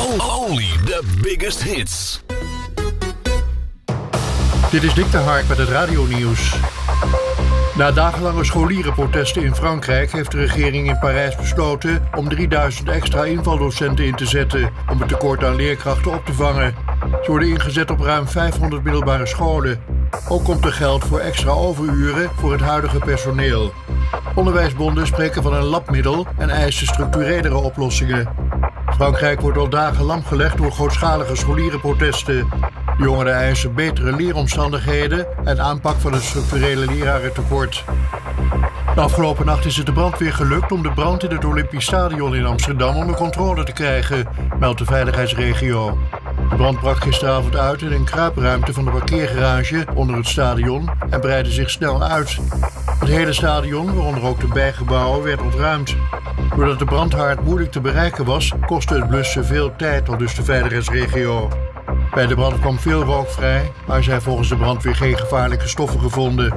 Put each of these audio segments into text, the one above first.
Only the biggest hits. Dit is Dick de Hark met het radionieuws. Na dagenlange scholierenprotesten in Frankrijk heeft de regering in Parijs besloten om 3000 extra invaldocenten in te zetten om het tekort aan leerkrachten op te vangen. Ze worden ingezet op ruim 500 middelbare scholen. Ook komt er geld voor extra overuren voor het huidige personeel. Onderwijsbonden spreken van een labmiddel en eisen structurelere oplossingen. Frankrijk wordt al dagen lamgelegd door grootschalige scholierenprotesten. De jongeren eisen betere leeromstandigheden en aanpak van het structurele lerarentekort. De afgelopen nacht is het de brandweer gelukt om de brand in het Olympisch Stadion in Amsterdam onder controle te krijgen, meldt de veiligheidsregio. De brand brak gisteravond uit in een kruipruimte van de parkeergarage onder het stadion en breidde zich snel uit. Het hele stadion, waaronder ook de bijgebouwen, werd ontruimd. Doordat de brandhaard moeilijk te bereiken was, kostte het blussen veel tijd, aldus de veiligheidsregio. Bij de brand kwam veel rook vrij, maar er zijn volgens de brandweer geen gevaarlijke stoffen gevonden.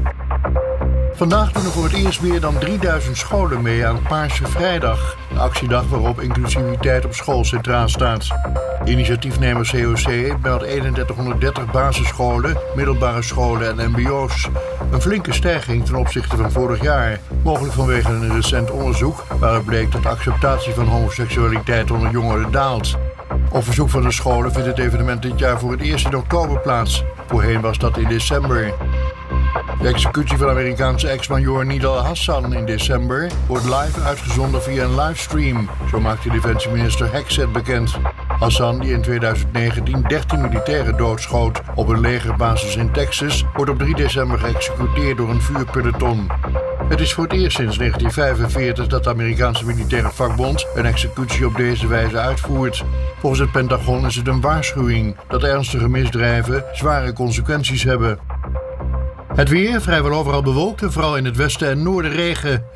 Vandaag doen er voor het eerst meer dan 3000 scholen mee aan Paarse Vrijdag, een actiedag waarop inclusiviteit op school centraal staat. Initiatiefnemer COC meldt 3130 basisscholen, middelbare scholen en mbo's. Een flinke stijging ten opzichte van vorig jaar, mogelijk vanwege een recent onderzoek waaruit bleek dat de acceptatie van homoseksualiteit onder jongeren daalt. Op verzoek van de scholen vindt het evenement dit jaar voor het eerst in oktober plaats. Voorheen was dat in december. De executie van Amerikaanse ex-majoor Nidal Hassan in december wordt live uitgezonden via een livestream. Zo maakte defensieminister Hexet bekend. Hassan, die in 2019 13 militairen doodschoot op een legerbasis in Texas, wordt op 3 december geëxecuteerd door een vuurpeloton. Het is voor het eerst sinds 1945 dat de Amerikaanse militaire vakbond een executie op deze wijze uitvoert. Volgens het Pentagon is het een waarschuwing dat ernstige misdrijven zware consequenties hebben. Het weer, vrijwel overal bewolkt en vooral in het westen en noorden regen.